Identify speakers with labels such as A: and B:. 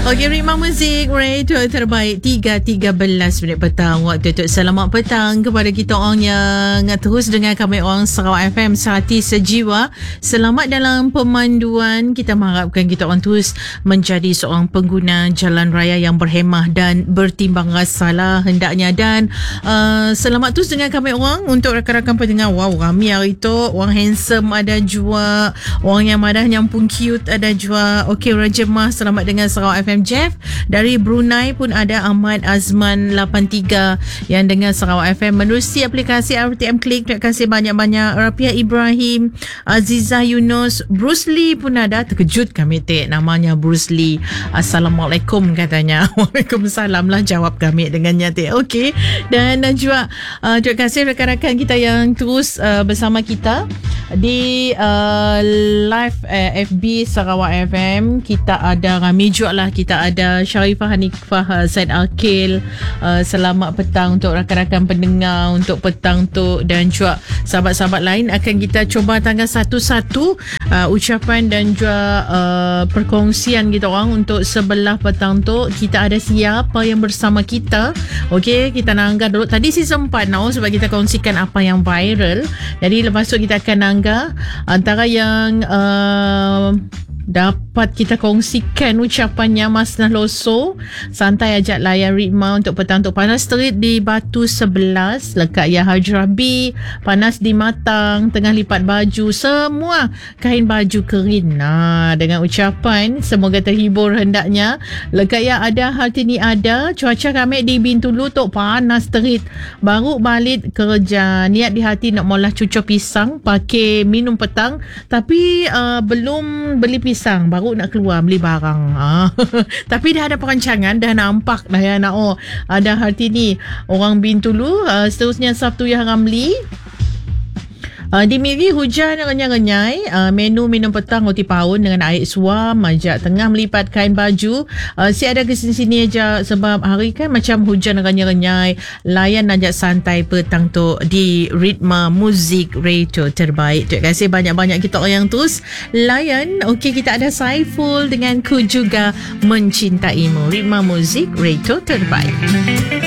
A: Okey, Ritma Muzik Radio terbaik 3.13 minit petang. Waktu untuk selamat petang kepada kita orang yang terus dengan kami orang Sarawak FM Sehati Sejiwa. Selamat dalam pemanduan. Kita mengharapkan kita orang terus menjadi seorang pengguna jalan raya yang berhemah dan bertimbang rasa lah hendaknya. Dan selamat terus dengan kami orang untuk rakan-rakan pendengar. Wow, ramai hari tu. Orang handsome ada juga, orang yang madah nyampung cute ada juga. Okey, Raja Mah selamat dengan Sarawak FM. Jeff dari Brunei pun ada. Ahmad Azman 83 yang dengan Sarawak FM menerusi aplikasi RTM Klik. Terima kasih banyak-banyak. Rafiah Ibrahim, Aziza Yunus, Bruce Lee pun ada. Terkejut kami namanya Bruce Lee. Assalamualaikum katanya. Waalaikumsalam lah jawab kami dengannya okey. Dan juga terima kasih rakan-rakan kita yang terus bersama kita di live FB Sarawak FM. Kita ada Rami juga lah. Kita ada Sharifah Hanifah Said Akil. Selamat petang untuk rakan-rakan pendengar untuk petang tu. Dan juga sahabat-sahabat lain akan kita cuba tanggal satu-satu ucapan dan juga perkongsian kita orang untuk sebelah petang tu. Kita ada siapa yang bersama kita. Okey, kita nak anggap dulu. Tadi season 4 sebab kita kongsikan apa yang viral. Jadi lepas tu kita akan anggap antara yang dapat kita kongsikan ucapannya. Mas Nahloso, santai ajak layan Ritma untuk petang untuk panas terit di Batu 11, lekat ya Haji Rabi, panas di Matang, tengah lipat baju, semua kain baju kering. Dengan ucapan semoga terhibur hendaknya. Lekat ya ada Hartini ada, cuaca kami di Bintulu tu panas terit, baru balik kerja, niat di hati nak mula cucuk pisang pakai minum petang, tapi belum beli pisang, baru nak keluar beli barang. Tapi dah ada perancangan, dah nampak dah ya nak ada Hartini orang Bintulu. Seterusnya Sabtu yang Ramli di Miri hujan renyai-renyai. Menu minum petang roti paun dengan air suam, majak tengah melipat kain baju. Si ada ke sini aja sebab hari kan macam hujan renyai-renyai. Layan ajak santai petang tu di Ritma Muzik Radio terbaik. Terima kasih banyak-banyak kita orang yang terus layan. Okey, kita ada Saiful dengan Ku Juga Mencintaimu. Ritma Muzik Radio terbaik.